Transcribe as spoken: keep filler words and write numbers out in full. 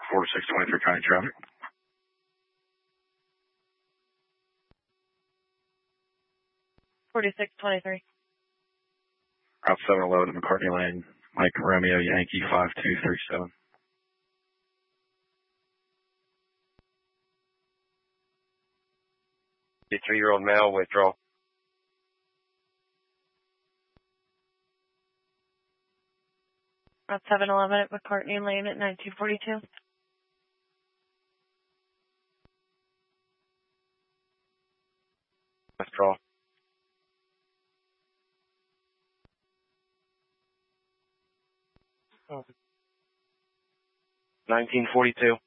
forty-six twenty-three county traffic. forty-six twenty-three. Route seven eleven to McCartney Lane, Mike Romeo Yankee five two three seven. fifty-three-year-old male, withdraw. Route seven eleven at McCartney Lane at nineteen forty-two. Withdraw. nineteen forty-two.